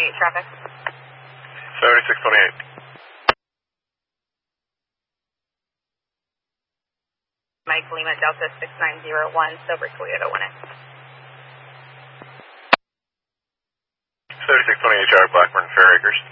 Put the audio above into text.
Traffic. 7628. Mike Lima Delta 6901, Silver Toyota 1X. 7628 Charlie Blackburn, Fair Acres.